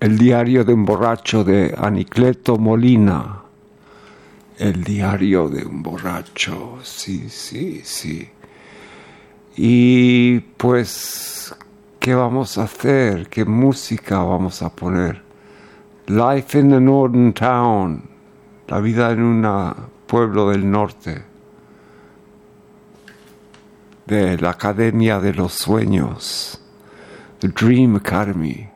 El diario de un borracho de Anacleto Molina. El diario de un borracho, sí, sí, sí. Y pues, ¿qué vamos a hacer? ¿Qué música vamos a poner? Life in the Northern Town, la vida en un pueblo del norte, de la Academia de los Sueños, The Dream Academy.